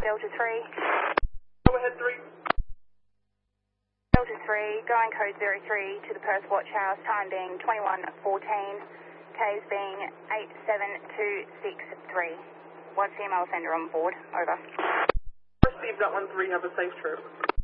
Delta 3. Go ahead, 3. Delta 3, going code 03 to the Perth Watch House, time being 21:14, Ks being 87263. One female offender on board, over. Received that 1-3, have a safe trip.